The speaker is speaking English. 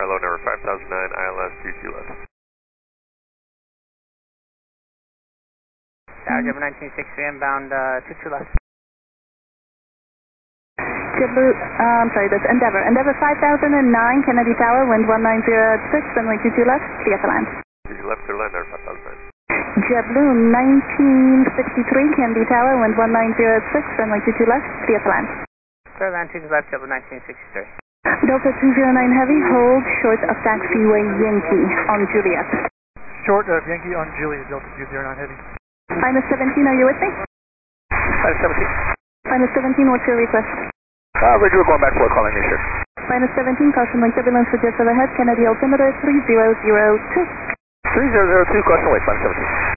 Carlo number 5009, ILS 22 left. Tower JetBlue 1963 inbound 22 left. JetBlue, that's Endeavour. Endeavour 5009, Kennedy Tower, wind 1906, runway 22 left, clear for land. 22 left, clear land, number 5009. JetBlue 1963, Kennedy Tower, wind 1906, runway 22 left, clear for land. Clear land 22 left, JetBlue 1963. Delta 209 Heavy, hold short of taxiway Yankee on Juliet. Short of Yankee on Juliet, Delta 209 Heavy. Minus 17, are you with me? Minus 17. Minus 17, what's your request? Roger, we're going back for calling you, sir. Minus 17, caution link turbulence for jets overhead, Kennedy altimeter 3002. 3002, caution wait, minus 17.